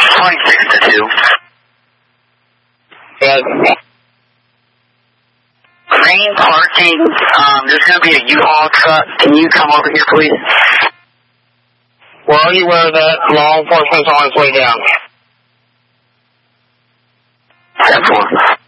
26 to 2. Good. Green parking, there's going to be a U-Haul truck. Can you come over here, please? We're already aware of that. Law enforcement's on its way down. 10-4.